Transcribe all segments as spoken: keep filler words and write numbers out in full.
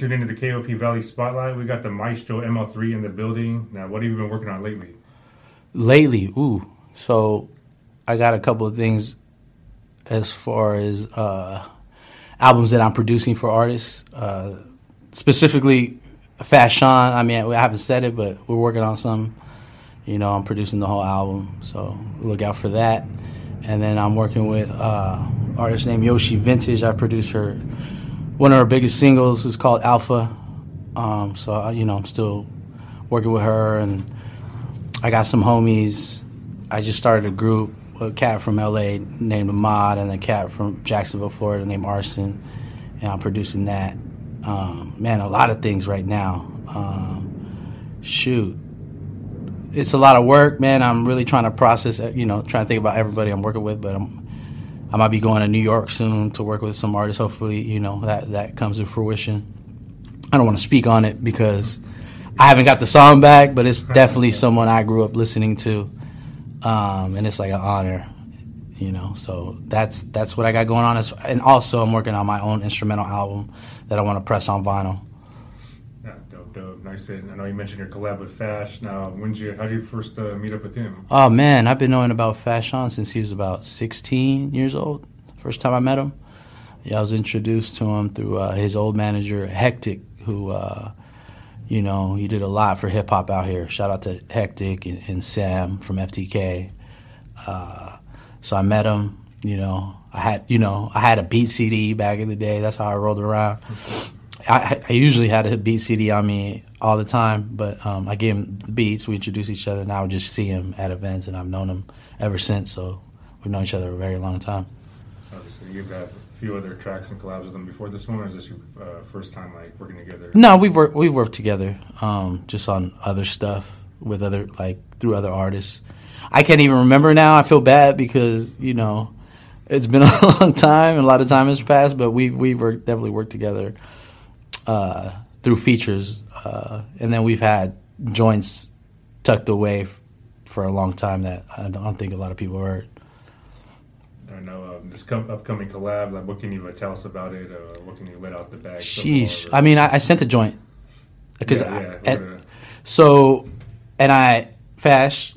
tuned into the K O P Valley Spotlight. We got the Maestro M L three in the building. Now, what have you been working on lately? Lately, ooh. So I got a couple of things as far as uh, albums that I'm producing for artists. Uh, specifically, Fast Sean. I mean, I haven't said it, but we're working on some. You know, I'm producing the whole album, so look out for that. And then I'm working with uh, an artist named Yoshi Vintage. I produce her. One of her biggest singles is called Alpha. Um, so, you know, I'm still working with her. And I got some homies. I just started a group, a cat from L A named Ahmad and a cat from Jacksonville, Florida named Arson. And I'm producing that. Um, man, a lot of things right now. Um, shoot. It's a lot of work, man. I'm really trying to process, you know, trying to think about everybody I'm working with, but I'm, I might be going to New York soon to work with some artists. Hopefully, you know, that, that comes to fruition. I don't want to speak on it because I haven't got the song back, but it's definitely someone I grew up listening to, um, and it's like an honor, you know. So that's that's what I got going on. And also, I'm working on my own instrumental album that I want to press on vinyl. Yeah, dope, dope. Nice. I know you mentioned your collab with Fash. Now, when did you, how did you first uh, meet up with him? Oh, man, I've been knowing about Fashawn since he was about sixteen years old. First time I met him. Yeah, I was introduced to him through uh, his old manager, Hectic, who, uh, you know, he did a lot for hip-hop out here. Shout out to Hectic and, and Sam from F T K. Uh, so I met him, you know. I had, you know, I had a beat C D back in the day. That's how I rolled around. I, I usually had a beat C D on me all the time, but um, I gave him the beats. We introduced each other, and I would just see him at events, and I've known him ever since. So we've known each other a very long time. Obviously, you've had a few other tracks and collabs with him before this one, or is this your uh, first time like working together? No, we've worked we've worked together, um, just on other stuff with other like through other artists. I can't even remember now. I feel bad because you know it's been a long time, and a lot of time has passed. But we we've worked, definitely worked together. Uh, through features, uh, and then we've had joints tucked away f- for a long time that I don't think a lot of people heard. I know um, this com- upcoming collab. Like, what can you uh, tell us about it? Uh, what can you let out the bag? Sheesh! So far, I mean, I, I sent a joint because yeah, yeah, I, at, so, and I Fash.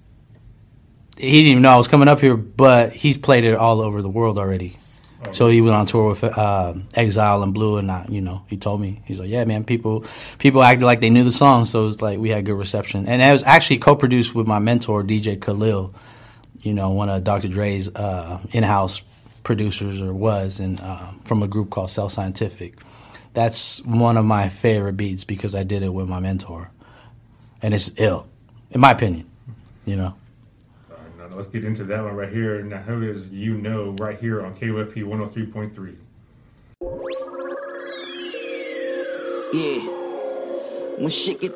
He didn't even know I was coming up here, but he's played it all over the world already. So he went on tour with uh, Exile and Blue, and I, you know, he told me, he's like, yeah, man, people people acted like they knew the song, so it's like we had good reception. And it was actually co-produced with my mentor, D J Khalil, you know, one of Doctor Dre's uh, in-house producers, or was, and uh, from a group called Self Scientific. That's one of my favorite beats because I did it with my mentor. And it's ill, in my opinion, you know. Let's get into that one right here. Now, who is You Know right here on K O F P one oh three point three. Yeah. When shit get